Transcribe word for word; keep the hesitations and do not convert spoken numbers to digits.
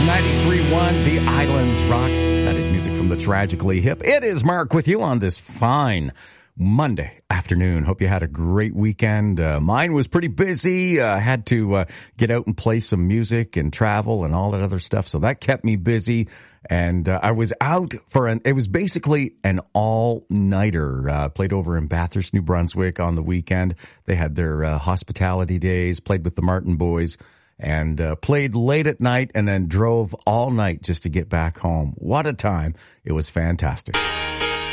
ninety-three point one, The Islands Rock. That is music from the Tragically Hip. It is Mark with you on this fine Monday afternoon. Hope you had a great weekend. Uh, mine was pretty busy. I uh, had to uh, get out and play some music and travel and all that other stuff. So that kept me busy. And uh, I was out for an, it was basically an all-nighter. Uh, played over in Bathurst, New Brunswick on the weekend. They had their uh, hospitality days, played with the Martin Boys, and uh, played late at night and then drove all night just to get back home. What a time. It was fantastic.